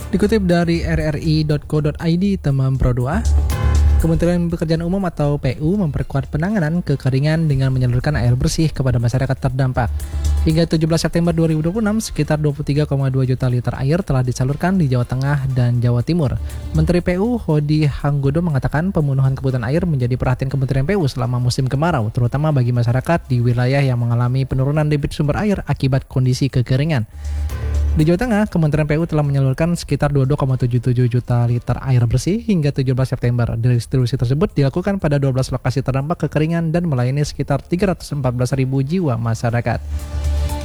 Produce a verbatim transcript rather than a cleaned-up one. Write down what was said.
Dikutip dari r r i dot co dot i d, teman Pro dua, Kementerian Pekerjaan Umum atau P U memperkuat penanganan kekeringan dengan menyalurkan air bersih kepada masyarakat terdampak. Hingga tujuh belas September dua ribu dua puluh enam, sekitar dua puluh tiga koma dua juta liter air telah disalurkan di Jawa Tengah dan Jawa Timur. Menteri P U Hodi Hanggodo mengatakan pemenuhan kebutuhan air menjadi perhatian Kementerian P U selama musim kemarau, terutama bagi masyarakat di wilayah yang mengalami penurunan debit sumber air akibat kondisi kekeringan. Di Jawa Tengah, Kementerian P U telah menyalurkan sekitar dua puluh dua koma tujuh tujuh juta liter air bersih hingga tujuh belas September. Distribusi tersebut dilakukan pada dua belas lokasi terdampak kekeringan dan melayani sekitar tiga ratus empat belas ribu jiwa masyarakat.